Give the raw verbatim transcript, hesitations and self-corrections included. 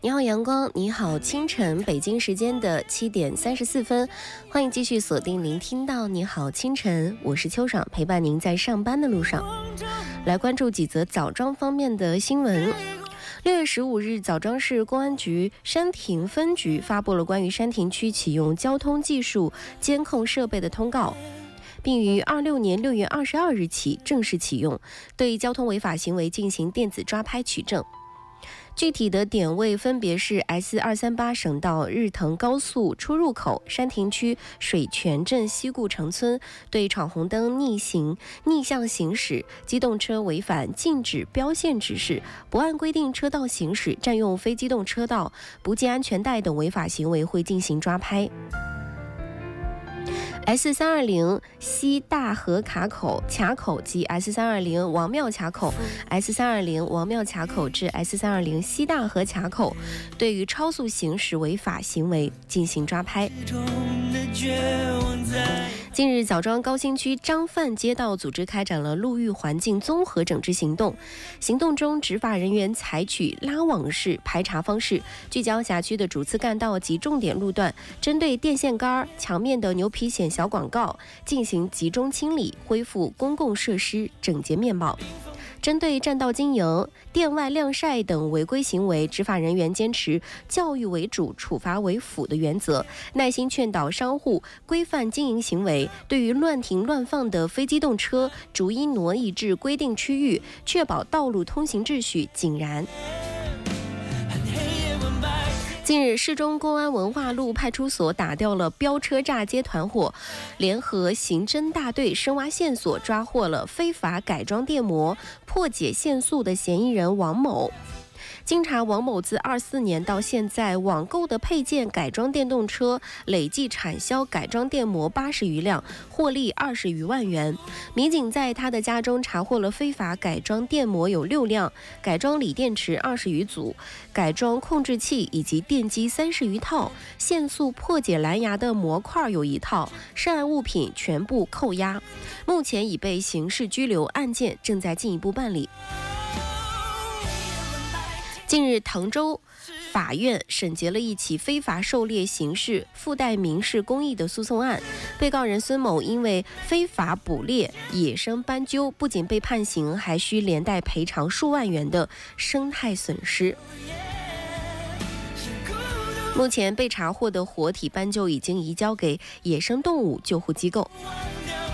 你好阳光，你好清晨，北京时间的七点三十四分，欢迎继续锁定聆听到你好清晨，我是秋爽，陪伴您在上班的路上。来关注几则枣庄方面的新闻。六月十五日，枣庄市公安局山亭分局发布了关于山亭区启用交通技术监控设备的通告，并于二六年六月二十二日起正式启用，对交通违法行为进行电子抓拍取证。具体的点位分别是 S 二三八 省道日腾高速出入口、山亭区水泉镇西固城村对闯红灯、逆行、逆向行驶、机动车违反禁止标线指示、不按规定车道行驶、占用非机动车道、不系安全带等违法行为会进行抓拍。S 三二零 西大河卡口卡口及 S 三二零 王庙卡口、S 三二零 王庙卡口至 S 三二零 西大河卡口，对于超速行驶违法行为进行抓拍。近日，枣庄高新区张范街道组织开展了路域环境综合整治行动。行动中，执法人员采取拉网式排查方式，聚焦辖区的主次干道及重点路段，针对电线杆、墙面的牛皮癣小广告进行集中清理，恢复公共设施整洁面貌。针对占道经营、店外晾晒等违规行为，执法人员坚持教育为主、处罚为辅的原则，耐心劝导商户规范经营行为。对于乱停乱放的非机动车，逐一挪移至规定区域，确保道路通行秩序井然。近日，市中公安文化路派出所打掉了飙车炸街团伙，联合刑侦大队深挖线索，抓获了非法改装电摩、破解限速的嫌疑人王某。经查，王某自二四年到现在网购的配件改装电动车，累计产销改装电摩八十余辆，获利二十余万元。民警在他的家中查获了非法改装电摩有六辆，改装锂电池二十余组，改装控制器以及电机三十余套，限速破解蓝牙的模块有一套，涉案物品全部扣押，目前已被刑事拘留，案件正在进一步办理。近日，滕州法院审结了一起非法狩猎刑事附带民事公益的诉讼案，被告人孙某因为非法捕猎野生斑鸠，不仅被判刑，还需连带赔偿数万元的生态损失。目前被查获的活体斑鸠已经移交给野生动物救护机构。